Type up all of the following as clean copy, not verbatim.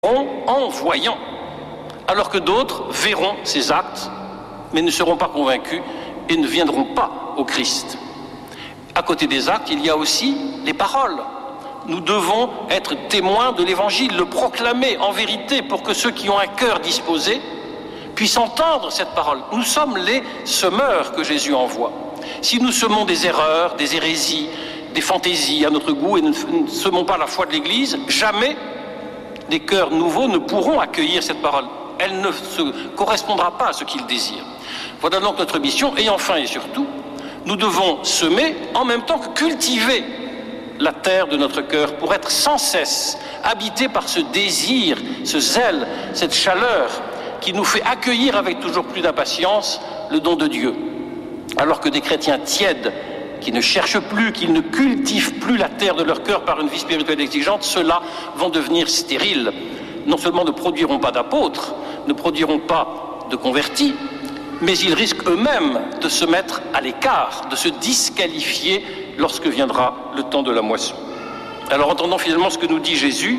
en voyant, alors que d'autres verront ces actes, mais ne seront pas convaincus et ne viendront pas au Christ. À côté des actes, il y a aussi les paroles. Nous devons être témoins de l'Évangile, le proclamer en vérité pour que ceux qui ont un cœur disposé puissent entendre cette parole. Nous sommes les semeurs que Jésus envoie. Si nous semons des erreurs, des hérésies, des fantaisies à notre goût et ne semons pas la foi de l'Église, jamais des cœurs nouveaux ne pourront accueillir cette parole. Elle ne se correspondra pas à ce qu'ils désirent. Voilà donc notre mission. Et enfin et surtout, nous devons semer en même temps que cultiver la terre de notre cœur pour être sans cesse habité par ce désir, ce zèle, cette chaleur qui nous fait accueillir avec toujours plus d'impatience le don de Dieu. Alors que des chrétiens tièdes, qui ne cherchent plus, qui ne cultivent plus la terre de leur cœur par une vie spirituelle exigeante, ceux-là vont devenir stériles. Non seulement ne produiront pas d'apôtres, ne produiront pas de convertis, mais ils risquent eux-mêmes de se mettre à l'écart, de se disqualifier lorsque viendra le temps de la moisson. Alors entendons finalement ce que nous dit Jésus.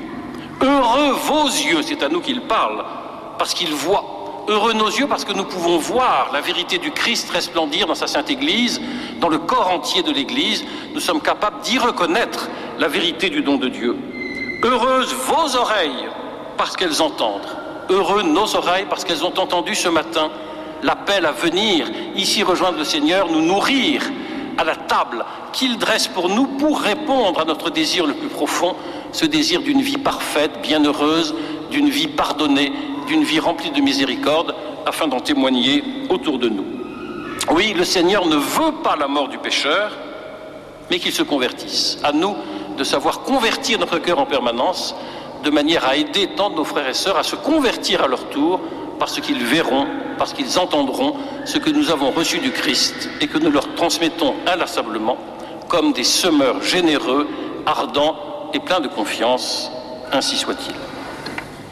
Heureux vos yeux, c'est à nous qu'il parle, parce qu'ils voient. Heureux nos yeux parce que nous pouvons voir la vérité du Christ resplendir dans sa Sainte Église, dans le corps entier de l'Église. Nous sommes capables d'y reconnaître la vérité du don de Dieu. Heureuses vos oreilles parce qu'elles entendent. Heureux nos oreilles parce qu'elles ont entendu ce matin l'appel à venir ici rejoindre le Seigneur, nous nourrir à la table qu'il dresse pour nous pour répondre à notre désir le plus profond, ce désir d'une vie parfaite, bienheureuse, d'une vie pardonnée, d'une vie remplie de miséricorde, afin d'en témoigner autour de nous. Oui, le Seigneur ne veut pas la mort du pécheur, mais qu'il se convertisse. À nous de savoir convertir notre cœur en permanence, de manière à aider tant de nos frères et sœurs à se convertir à leur tour, parce qu'ils verront, parce qu'ils entendront ce que nous avons reçu du Christ et que nous leur transmettons inlassablement, comme des semeurs généreux, ardents et pleins de confiance, ainsi soit-il.